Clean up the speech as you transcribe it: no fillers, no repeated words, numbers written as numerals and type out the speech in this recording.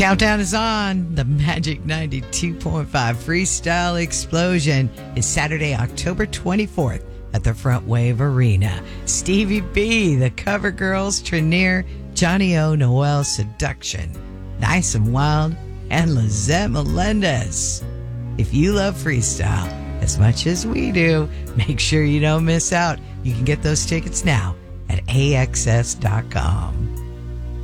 Countdown is on. The Magic 92.5 Freestyle Explosion is Saturday, October 24th at the Front Wave Arena. Stevie B, the Cover Girls, Trenier, Johnny O, Noel Seduction, Nice and Wild, and Lizette Melendez. If you love freestyle as much as we do, make sure you don't miss out. You can get those tickets now at AXS.com.